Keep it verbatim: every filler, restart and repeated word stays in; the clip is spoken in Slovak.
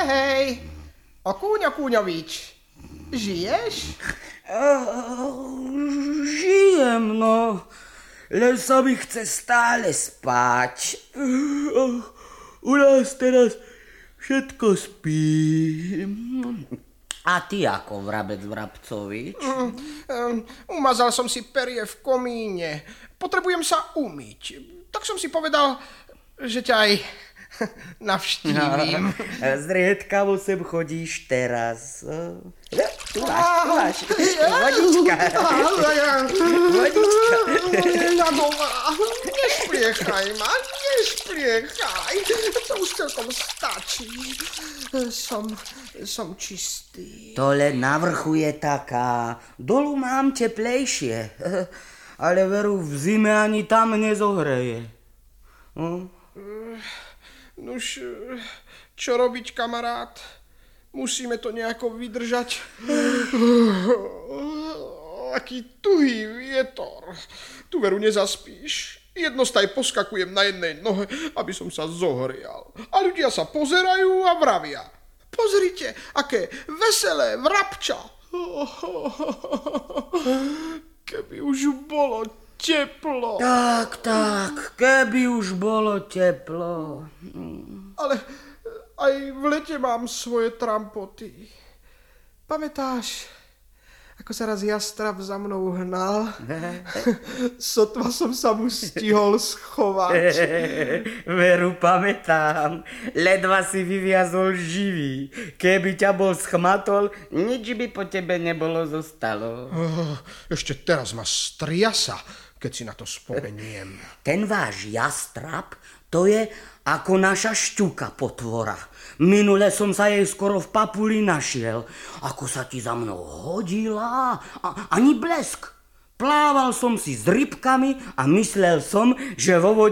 Hej, hej, Okúňo Kúňovič, žiješ? Uh, žijem, no. Len sa mi chce stále spať. Uh, u nás teraz všetko spí. A ty ako, vrabec Vrabcovič? Um, um, umazal som si perie v komíne. Potrebujem sa umyť. Tak som si povedal, že ťa aj navštívim. No, zriedkavo sem chodíš teraz. Tu máš, tu máš. Vodička. Vodička. Ľadová, nešpliechaj ma, nešpliechaj. To už celkom stačí. Som, som čistý. To len na vrchu je taká. Dolu mám teplejšie. Ale veru, v zime ani tam nezohreje. Hm? Nuž, čo robiť, kamarát? Musíme to nejako vydržať. Aký tuhý vietor. Tu veru nezaspíš. Jednostaj poskakujem na jednej nohe, aby som sa zohrial. A ľudia sa pozerajú a vravia. Pozrite, aké veselé vrabča. Keby už bolo teplo. Tak, tak, keby už bolo teplo. Ale aj v lete mám svoje trampoty. Pamätáš, ako sa raz jastrab za mnou hnal? Sotva som sa mu stihol schovať. Veru, pamätám. Ledva si vyviazol živý. Keby ťa bol schmatol, nič by po tebe nebolo zostalo. Oh, ešte teraz ma striasa, keď si na to spomeniem. Ten váš jastrab, to je ako naša šťuka potvora. Minule som sa jej skoro v papuli našiel. Ako sa ti za mnou hodila. A, ani blesk. Plával som si s rybkami a myslel som, že vo vode